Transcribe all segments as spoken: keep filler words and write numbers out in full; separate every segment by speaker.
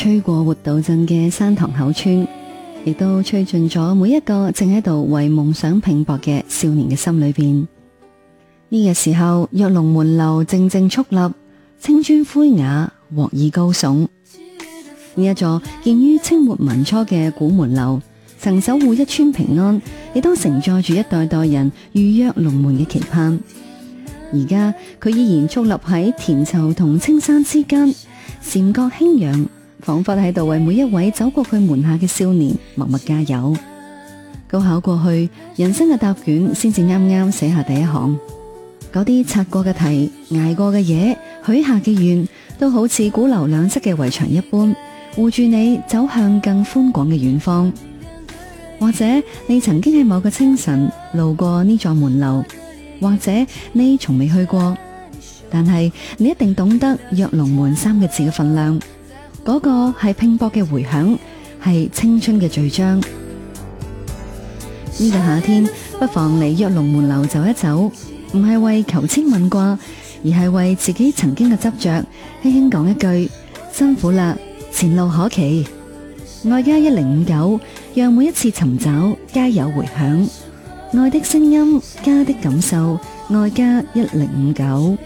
Speaker 1: 吹過活道鎮嘅山塘口村，亦都吹進咗每一個正喺度為夢想拼搏嘅少年嘅心裏邊。呢個時候，躍龍門樓靜靜矗立，青磚灰瓦，鑊耳高聳。呢一座建於清末民初嘅古門樓，曾守護一村平安，亦都承載住一代代人預躍龍門嘅期盼。而家佢依然矗立喺田疇同青山之間，禪覺輕揚，仿佛喺度為每一位走過佢門下嘅少年默默加油。高考過去，人生嘅答卷先至啱啱寫下第一行，嗰啲擦過嘅題、捱過嘅嘢、許下嘅願，都好似古樓兩側嘅圍牆一般，護住你走向更寬廣嘅遠方。或者你曾經喺某個清晨路過呢座門樓，或者你從未去過，但係你一定懂得躍龍門三個字嘅分量。嗰個係拼搏嘅回響，係青春嘅序章。呢個夏天，不妨嚟躍龍門樓走一走，唔係為求籤問卦，而係為自己曾經嘅執着，輕輕講一句：辛苦啦，前路可期。愛家一零五九，讓每一次尋找皆有回響。愛的聲音，家的感受，愛家一零五九。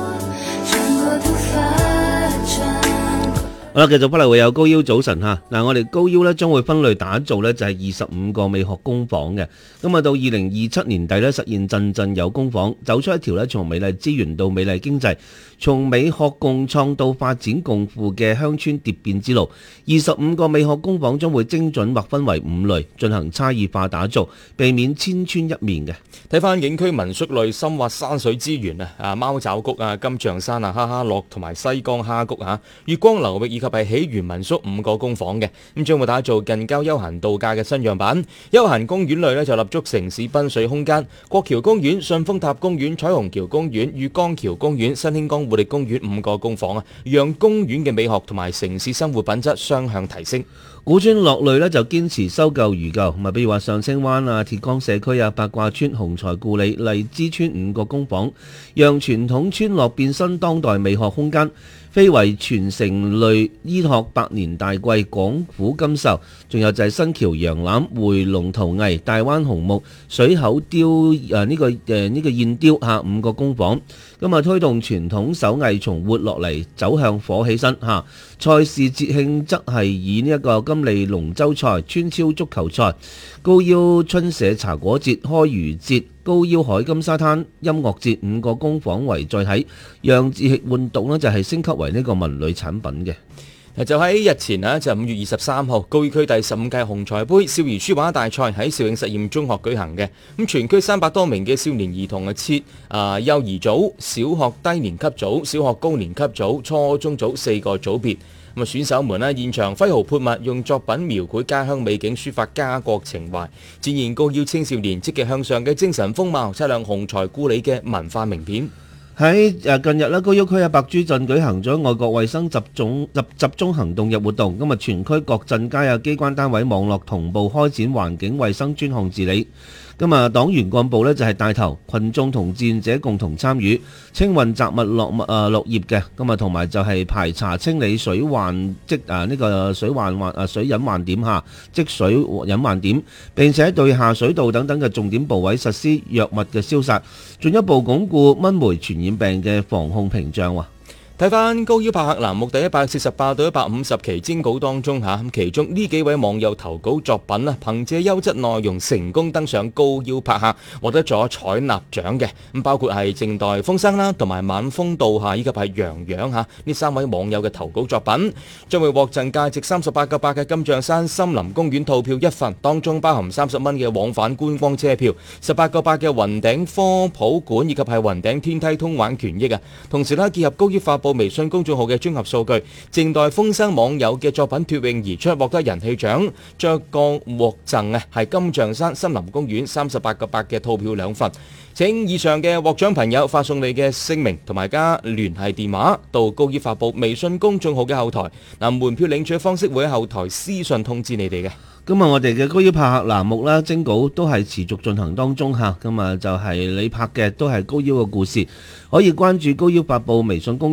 Speaker 2: 好啦，繼續不嚟會有高腰早晨吓。嗱，我哋高腰咧將會分類打造咧就係二十五個美學工坊嘅。咁啊，到二零二七年底咧實現陣陣有工坊，走出一條咧從美麗資源到美麗經濟，從美學共創到發展共富嘅鄉村蝶變之路。二十五個美學工坊將會精準劃分為五類，進行差異化打造，避免千村一面嘅。
Speaker 3: 睇翻景區民宿類深挖山水資源啊，啊貓爪谷啊、金象山啊、哈哈樂同埋西江蝦谷啊、月光流域以及係喜園民宿五個工坊嘅，咁將會打造近郊休閒度假嘅新樣板。休閒公園類呢就立足城市濱水空間，國橋公園、順峰塔公園、彩虹橋公園、御江橋公園、新興江活力公園五個工坊啊，讓公園嘅美學同埋城市生活品質雙向提升。
Speaker 2: 古村落類呢就堅持修舊如舊，咁啊，比如話上星灣啊、鐵崗社區啊、八卦村、雄才故里、荔枝村五個工坊，讓傳統村落變身當代美學空間。非遺傳承類醫學百年大貴廣府金壽，仲有就係新橋洋欖、回龍陶藝、大灣紅木、水口雕誒呢、呃這個誒呢、呃這個燕雕嚇五個工坊，咁啊推動傳統手藝從活落嚟走向火起身嚇。賽事節慶則係以呢一個金利龍舟賽、村超足球賽、高腰春社茶果節、開漁節、高腰海金沙灘音樂節五個工坊為載體，讓節慶活動呢就係升級為呢個文旅產品嘅。
Speaker 3: 就喺日前啊，就五月二十三號，高爾區第十五屆雄才杯少兒書畫大賽喺兆永實驗中學舉行嘅。咁全區三百多名嘅少年兒童啊，設啊幼兒組、小學低年級組、小學高年級組、初中組四個組別。咁啊，選手們咧現場揮毫潑墨，用作品描繪家鄉美景，抒發家國情懷，展現高腰青少年積極向上嘅精神風貌，測量雄才故里嘅文化名片。
Speaker 2: 喺誒近日咧，高腰區嘅白珠鎮舉行咗外國衛生集中集集中行動日活動，今日全區各鎮街啊機關單位網絡同步開展環境衛生專項治理。今日黨員幹部呢就係帶頭，群眾同志願者共同參與清運雜物落物啊落葉嘅，咁啊同埋就係排查清理水患積啊呢個水患患啊水隱患點下積水隱患點，並且對下水道等等嘅重點部位實施藥物嘅消殺，進一步鞏固蚊媒傳染病嘅防控屏障喎。
Speaker 3: 睇翻高腰拍客欄目第一百四十八到一百五十期徵稿當中嚇，其中呢幾位網友投稿作品啊，憑借優質內容成功登上高腰拍客，獲得咗採納獎嘅。咁包括係靜待風生啦，同埋晚風倒下以及係洋洋嚇呢三位網友嘅投稿作品，將會獲贈價值三十八個八嘅金象山森林公園套票一份，當中包含三十蚊嘅往返觀光車票，十八個八嘅雲頂科普館以及係雲頂天梯通玩權益啊。同時咧結合高腰發布微信公眾號嘅綜合數據，靜待風生網友嘅作品脫穎而出，獲得人氣獎，着個獲贈啊係金象山森林公園三十八個八嘅套票兩份。請以上嘅獲獎朋友發送你嘅姓名同埋加聯繫電話到高腰發布微信公眾號嘅後台，嗱，門票領取方式會喺後台私信通知你哋嘅。
Speaker 2: 今日我哋嘅高腰拍客欄目啦，徵稿都係持續進行當中嚇，咁啊就係你拍嘅都係高腰嘅故事，可以關注高腰發布微信公